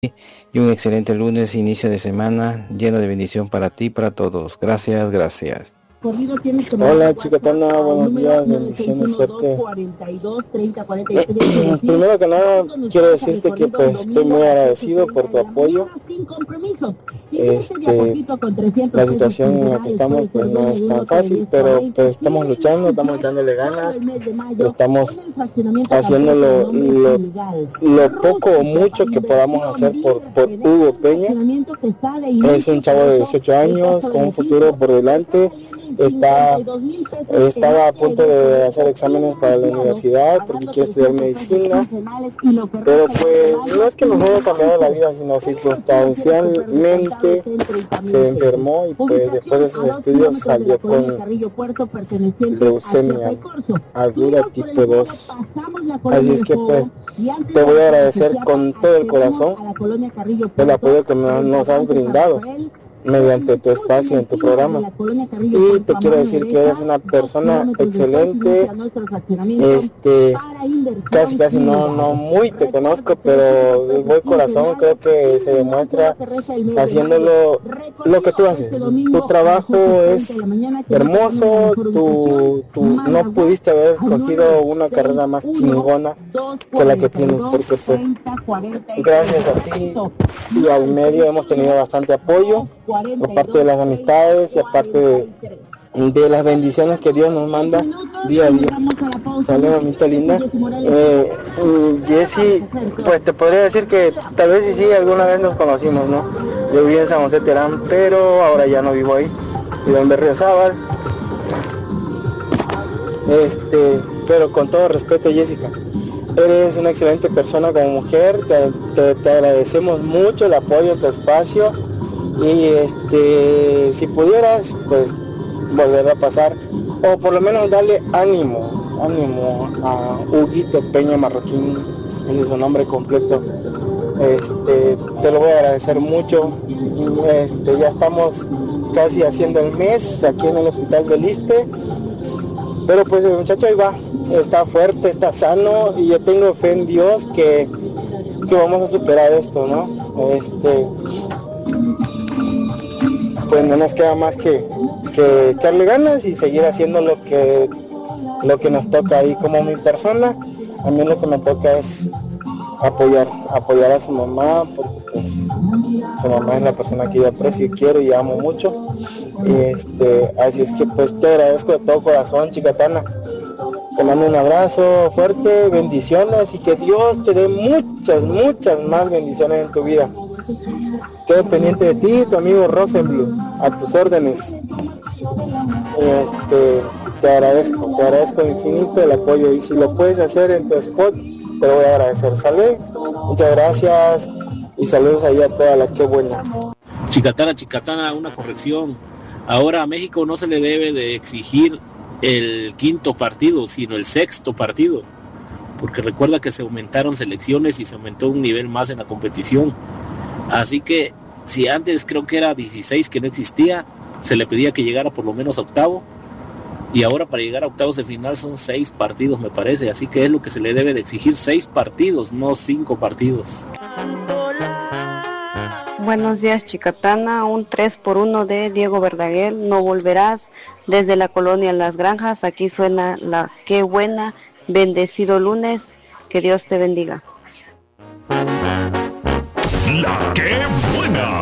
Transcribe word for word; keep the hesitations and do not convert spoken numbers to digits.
y un excelente lunes, inicio de semana lleno de bendición para ti y para todos. Gracias, gracias. Hola Chicatana, buenos días, bendiciones, suerte. Primero que nada quiero decirte que pues estoy muy agradecido por tu apoyo. Este, la situación en la que estamos pues no es tan fácil, pero pues estamos luchando, estamos echándole ganas, estamos haciendo lo, lo, lo poco o mucho que podamos hacer por, por Hugo Peña. Es un chavo de dieciocho años con un futuro por delante. Está, estaba a punto de hacer exámenes para la universidad porque quiere estudiar medicina, pero pues no es que nos haya cambiado la vida, sino circunstancialmente se enfermó y pues después de sus estudios salió con leucemia aguda tipo dos. Así es que pues te voy a agradecer con todo el corazón el apoyo que nos has brindado mediante tu espacio en tu programa, y te quiero decir que eres una persona excelente. Este, casi casi no no muy te conozco, pero de buen corazón creo que se demuestra haciéndolo lo que tú haces. Tu trabajo es hermoso, tú, tú no pudiste haber escogido una carrera más chingona que la que tienes, porque pues gracias a ti y al medio hemos tenido bastante apoyo, aparte de las amistades y aparte de, de las bendiciones que Dios nos manda día a día. Saludos, mamita linda. Eh, Jessy, pues te podría decir que tal vez sí, sí, alguna vez nos conocimos, ¿no? Yo viví en San José Terán, pero ahora ya no vivo ahí, vivo en Berriozábal. Este, pero con todo respeto, Jessica, eres una excelente persona como mujer, te, te, te agradecemos mucho el apoyo en tu espacio. Y este, si pudieras, pues volver a pasar, o por lo menos darle ánimo, ánimo a Huguito Peña Marroquín, ese es su nombre completo. Este, te lo voy a agradecer mucho. Este, ya estamos casi haciendo el mes aquí en el hospital del Iste, pero pues el muchacho ahí va, está fuerte, está sano, y yo tengo fe en Dios que, que vamos a superar esto, ¿no? Este, pues no nos queda más que, que echarle ganas y seguir haciendo lo que lo que nos toca ahí como mi persona. A mí lo que me toca es apoyar, apoyar a su mamá, porque pues su mamá es la persona que yo aprecio y quiero y amo mucho. Y este, así es que pues te agradezco de todo corazón, Chicatana. Te mando un abrazo fuerte, bendiciones, y que Dios te dé muchas, muchas más bendiciones en tu vida. Quedo pendiente de ti, tu amigo Rosenblum, a tus órdenes. Este, te agradezco, te agradezco infinito el apoyo, y si lo puedes hacer en tu spot, te lo voy a agradecer. ¿Sale? Muchas gracias y saludos ahí a toda la que buena. Chicatana, Chicatana, una corrección. Ahora a México no se le debe de exigir el quinto partido, sino el sexto partido, porque recuerda que se aumentaron selecciones y se aumentó un nivel más en la competición. Así que si antes creo que era dieciséis que no existía, se le pedía que llegara por lo menos a octavo, y ahora para llegar a octavos de final son seis partidos, me parece. Así que es lo que se le debe de exigir, seis partidos, no cinco partidos. Buenos días, Chicatana, un tres por uno de Diego Verdaguer, no volverás, desde la colonia Las Granjas. Aquí suena la Qué Buena, bendecido lunes, que Dios te bendiga. La Qué Buena.